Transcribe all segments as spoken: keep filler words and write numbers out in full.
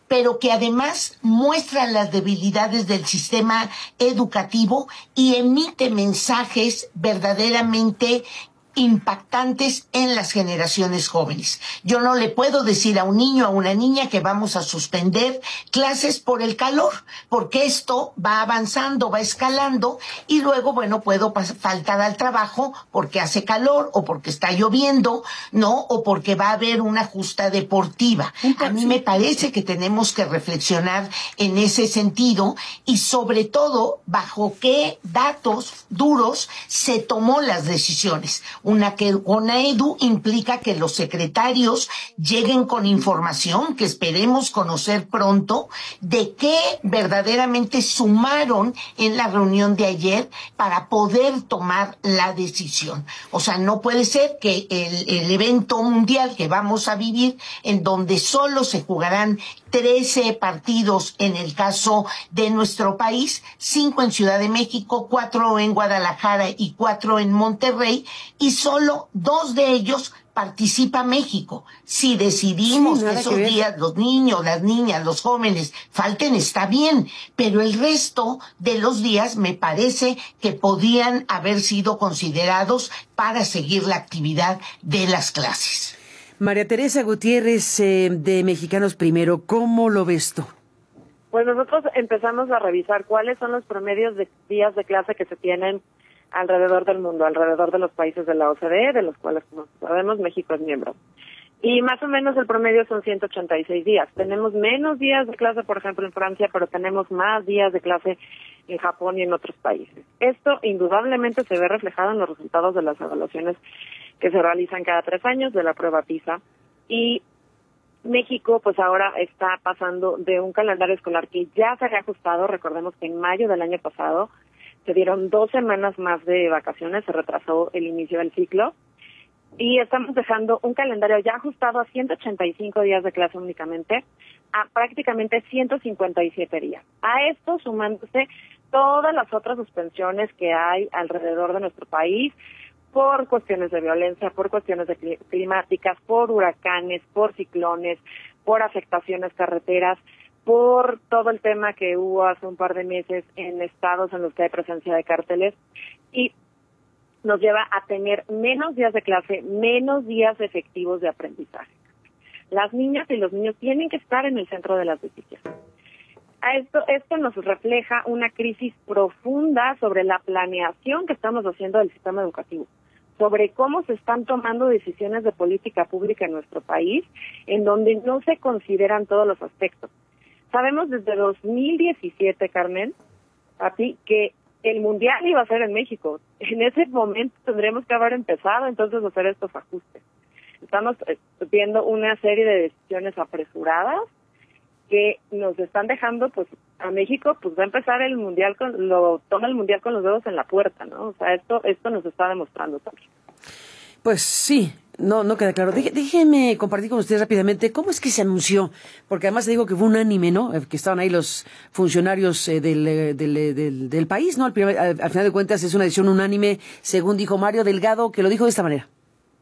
pero que además muestra las debilidades del sistema educativo y emite mensajes verdaderamente impactantes en las generaciones jóvenes. Yo no le puedo decir a un niño, a una niña que vamos a suspender clases por el calor, porque esto va avanzando, va escalando y luego, bueno, puedo pas- faltar al trabajo porque hace calor o porque está lloviendo, ¿no? O porque va a haber una justa deportiva. A mí me parece que tenemos que reflexionar en ese sentido y sobre todo bajo qué datos duros se tomó las decisiones. Una que CONAEDU implica que los secretarios lleguen con información que esperemos conocer pronto de qué verdaderamente sumaron en la reunión de ayer para poder tomar la decisión. O sea, no puede ser que el, el evento mundial que vamos a vivir, en donde solo se jugarán trece partidos en el caso de nuestro país, cinco en Ciudad de México, cuatro en Guadalajara y cuatro en Monterrey, y solo dos de ellos participa México. Si decidimos Sí, que nada esos que ver. días los niños, las niñas, los jóvenes falten, está bien, pero el resto de los días me parece que podían haber sido considerados para seguir la actividad de las clases. María Teresa Gutiérrez, eh, de Mexicanos Primero, ¿cómo lo ves tú? Pues nosotros empezamos a revisar cuáles son los promedios de días de clase que se tienen alrededor del mundo, alrededor de los países de la O C D E, de los cuales, como sabemos, México es miembro. Y más o menos el promedio son ciento ochenta y seis días. Tenemos menos días de clase, por ejemplo, en Francia, pero tenemos más días de clase en Japón y en otros países. Esto indudablemente se ve reflejado en los resultados de las evaluaciones que se realizan cada tres años de la prueba PISA. Y México, pues ahora está pasando de un calendario escolar que ya se había ajustado. Recordemos que en mayo del año pasado se dieron dos semanas más de vacaciones, se retrasó el inicio del ciclo. Y estamos dejando un calendario ya ajustado a ciento ochenta y cinco días de clase únicamente, a prácticamente ciento cincuenta y siete días. A esto sumándose todas las otras suspensiones que hay alrededor de nuestro país, por cuestiones de violencia, por cuestiones de cli- climáticas, por huracanes, por ciclones, por afectaciones carreteras, por todo el tema que hubo hace un par de meses en estados en los que hay presencia de cárteles, y nos lleva a tener menos días de clase, menos días efectivos de aprendizaje. Las niñas y los niños tienen que estar en el centro de las decisiones. A esto, esto nos refleja una crisis profunda sobre la planeación que estamos haciendo del sistema educativo, sobre cómo se están tomando decisiones de política pública en nuestro país, en donde no se consideran todos los aspectos. Sabemos desde dos mil diecisiete, Carmen, a ti, que el Mundial iba a ser en México. En ese momento tendremos que haber empezado entonces a hacer estos ajustes. Estamos viendo una serie de decisiones apresuradas que nos están dejando, pues, a México, pues va a empezar el Mundial, con lo toma el Mundial con los dedos en la puerta, ¿no? O sea, esto esto nos está demostrando también. Pues sí, no no queda claro. Deje- déjenme compartir con ustedes rápidamente cómo es que se anunció, porque además te digo que fue unánime, ¿no? Eh, Que estaban ahí los funcionarios eh, del, eh, del, eh, del, del país, ¿no? Al, primer- al, al final de cuentas es una decisión unánime, según dijo Mario Delgado, que lo dijo de esta manera.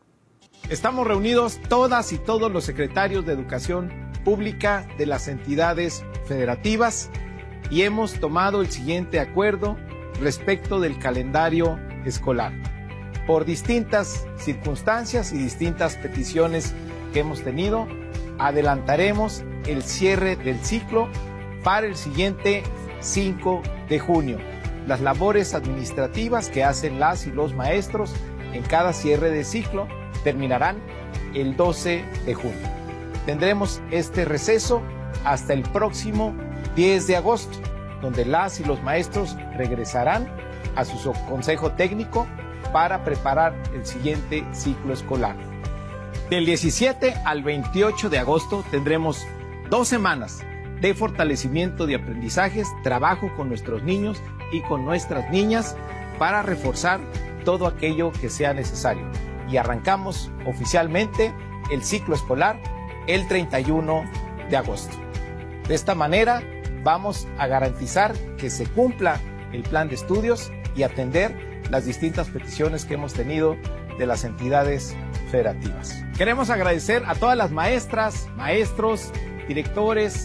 Estamos reunidos todas y todos los secretarios de Educación Pública de las entidades federativas y hemos tomado el siguiente acuerdo respecto del calendario escolar. Por distintas circunstancias y distintas peticiones que hemos tenido, adelantaremos el cierre del ciclo para el siguiente cinco de junio. Las labores administrativas que hacen las y los maestros en cada cierre de ciclo terminarán el doce de junio. Tendremos este receso hasta el próximo diez de agosto, donde las y los maestros regresarán a su consejo técnico para preparar el siguiente ciclo escolar. Del diecisiete al veintiocho de agosto tendremos dos semanas de fortalecimiento de aprendizajes, trabajo con nuestros niños y con nuestras niñas para reforzar todo aquello que sea necesario. Y arrancamos oficialmente el ciclo escolar el treinta y uno de agosto. De esta manera vamos a garantizar que se cumpla el plan de estudios y atender las distintas peticiones que hemos tenido de las entidades federativas. Queremos agradecer a todas las maestras, maestros, directores,